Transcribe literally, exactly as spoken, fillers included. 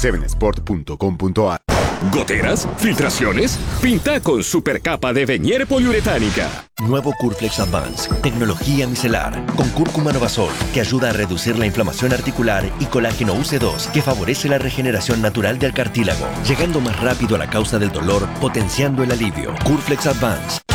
seven sport punto com punto a r. ¿Goteras? ¿Filtraciones? Pinta con supercapa de Venier poliuretánica. Nuevo Curflex Advance, tecnología micelar, con cúrcuma Novasol, que ayuda a reducir la inflamación articular, y colágeno U C dos, que favorece la regeneración natural del cartílago, llegando más rápido a la causa del dolor, potenciando el alivio. Curflex Advance.